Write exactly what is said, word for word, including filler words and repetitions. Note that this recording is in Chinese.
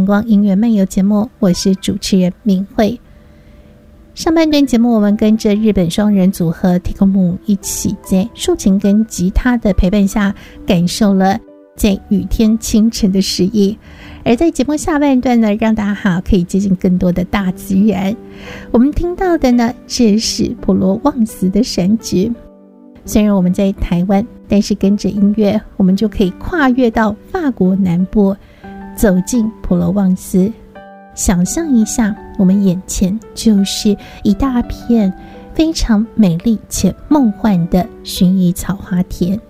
光音乐漫游节目，我是主持人明慧。上半段节目，我们跟着日本双人组合 Tikomu 一起在竖琴跟吉他的陪伴下，感受了在雨天清晨的诗意。而在节目下半段呢，让大家好可以接近更多的大自然。我们听到的呢，这是普罗旺斯的山居。虽然我们在台湾，但是跟着音乐，我们就可以跨越到法国南部，走进普罗旺斯。想象一下，我们眼前就是一大片非常美丽且梦幻的薰衣草花田。